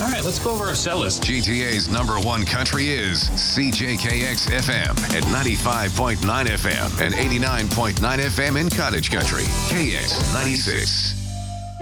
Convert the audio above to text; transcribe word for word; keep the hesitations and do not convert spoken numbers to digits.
All right, let's go over our set list. G T A's number one country is C J K X F M at ninety-five point nine F M and eighty-nine point nine F M in Cottage Country. K X ninety-six.